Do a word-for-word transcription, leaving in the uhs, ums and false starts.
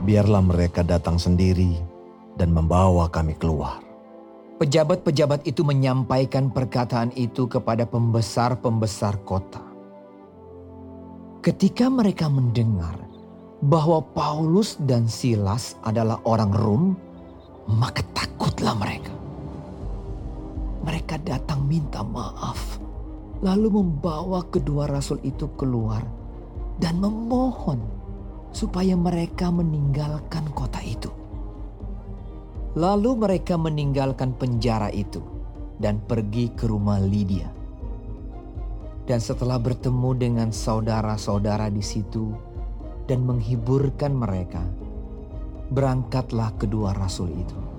biarlah mereka datang sendiri dan membawa kami keluar." Pejabat-pejabat itu menyampaikan perkataan itu kepada pembesar-pembesar kota. Ketika mereka mendengar bahwa Paulus dan Silas adalah orang Rom, maka takutlah mereka. Mereka datang minta maaf, lalu membawa kedua rasul itu keluar dan memohon supaya mereka meninggalkan kota itu. Lalu mereka meninggalkan penjara itu dan pergi ke rumah Lydia. Dan setelah bertemu dengan saudara-saudara di situ dan menghiburkan mereka, berangkatlah kedua rasul itu.